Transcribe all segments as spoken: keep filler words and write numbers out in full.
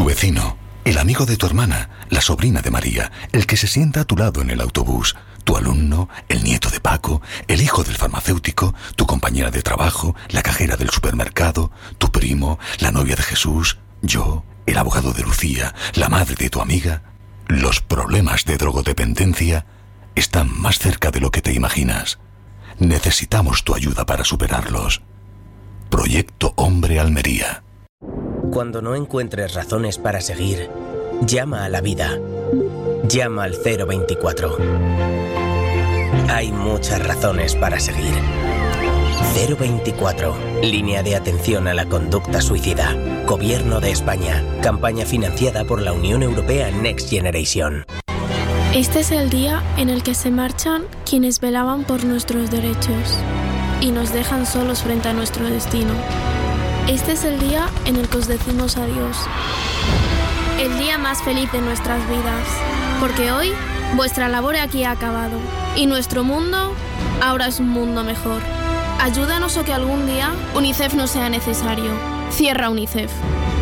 Tu vecino, el amigo de tu hermana, la sobrina de María, el que se sienta a tu lado en el autobús, tu alumno, el nieto de Paco, el hijo del farmacéutico, tu compañera de trabajo, la cajera del supermercado, tu primo, la novia de Jesús, yo, el abogado de Lucía, la madre de tu amiga. Los problemas de drogodependencia están más cerca de lo que te imaginas. Necesitamos tu ayuda para superarlos. Proyecto Hombre Almería. Cuando no encuentres razones para seguir, llama a la vida. Llama al cero veinticuatro. Hay muchas razones para seguir. cero veinticuatro. Línea de atención a la conducta suicida. Gobierno de España. Campaña financiada por la Unión Europea Next Generation. Este es el día en el que se marchan quienes velaban por nuestros derechos y nos dejan solos frente a nuestro destino. Este es el día en el que os decimos adiós. El día más feliz de nuestras vidas, porque hoy vuestra labor aquí ha acabado y nuestro mundo ahora es un mundo mejor. Ayúdanos o que algún día UNICEF no sea necesario. Cierra UNICEF.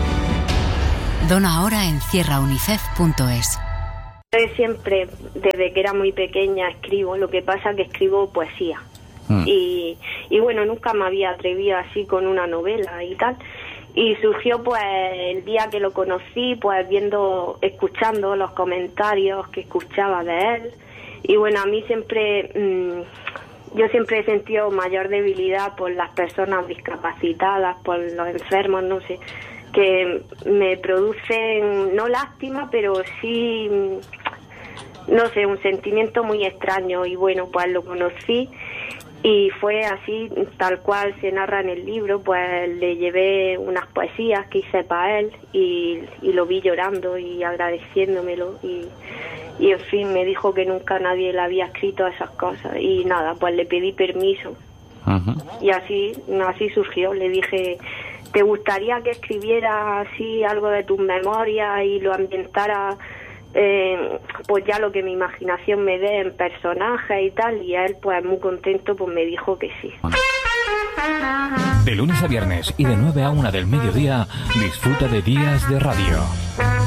Dona ahora en cierra unicef punto es. Siempre, desde que era muy pequeña, escribo. Lo que pasa que escribo poesía. Mm. Y, y bueno, nunca me había atrevido así con una novela y tal. Y surgió pues el día que lo conocí, pues viendo, escuchando los comentarios que escuchaba de él. Y bueno, a mí siempre, mmm, yo siempre he sentido mayor debilidad por las personas discapacitadas, por los enfermos, no sé, que me producen, no lástima, pero sí, no sé, un sentimiento muy extraño. Y bueno, pues lo conocí. Y fue así, tal cual se narra en el libro, pues le llevé unas poesías que hice para él y, y lo vi llorando y agradeciéndomelo y, y en fin, me dijo que nunca nadie le había escrito esas cosas y nada, pues le pedí permiso. Uh-huh. Y así, así surgió, le dije, ¿te gustaría que escribiera así algo de tus memorias y lo ambientara? Eh, pues ya lo que mi imaginación me dé en personajes y tal, y a él pues muy contento pues me dijo que sí. De lunes a viernes y de nueve a una del mediodía disfruta de Días de Radio.